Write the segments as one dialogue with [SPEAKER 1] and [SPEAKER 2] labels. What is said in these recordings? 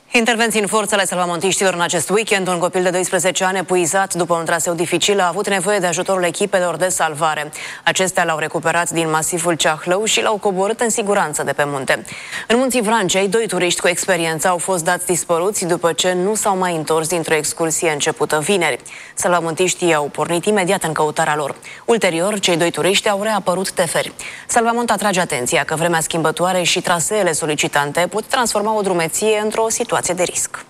[SPEAKER 1] Intervenții în forță ale salvamontiștilor în acest weekend. Un copil de 12 ani epuizat după un traseu dificil a avut nevoie de ajutorul echipelor de salvare. Acestea l-au recuperat din masivul Ceahlău și l-au coborât în siguranță de pe munte. În Munții Vrancei, 2 turiști cu experiență au fost dați dispăruți după ce nu s-au mai întors dintr-o excursie începută vineri. Salvamontiștii au pornit imediat în căutarea lor. Ulterior, cei 2 turiști au reapărut teferi. Salvamont atrage atenția că vremea schimbătoare și traseele solicitante pot transforma o drumeție într-o situație de risc.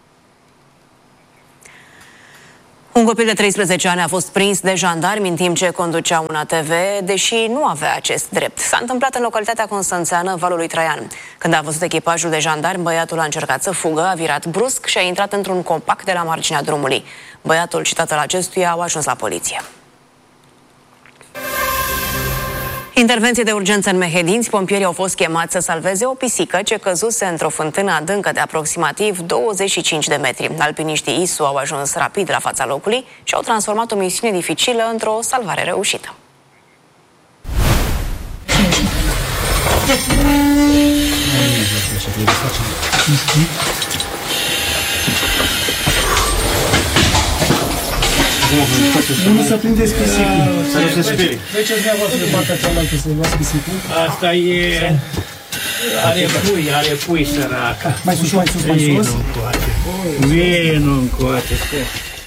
[SPEAKER 1] Un copil de 13 ani a fost prins de jandarmi în timp ce conducea un ATV, deși nu avea acest drept. S-a întâmplat în localitatea constanțeană Valul lui Traian. Când a văzut echipajul de jandarmi, băiatul a încercat să fugă, a virat brusc și a intrat într-un copac de la marginea drumului. Băiatul și tatăl acestuia au ajuns la poliție. Intervenție de urgență în Mehedinți. Pompierii au fost chemați să salveze o pisică ce căzuse într-o fântână adâncă de aproximativ 25 de metri. Alpiniștii ISU au ajuns rapid la fața locului și au transformat o misiune dificilă într-o salvare reușită.
[SPEAKER 2] Nu să prindeți pisicul.
[SPEAKER 3] Să nu se sperie.
[SPEAKER 2] Treceți dumneavoastră de partea cealaltă să luați pisicul.
[SPEAKER 3] Asta e... Are pui săraca.
[SPEAKER 2] Mai sus, mai sus, mai sus.
[SPEAKER 3] Vino încoate.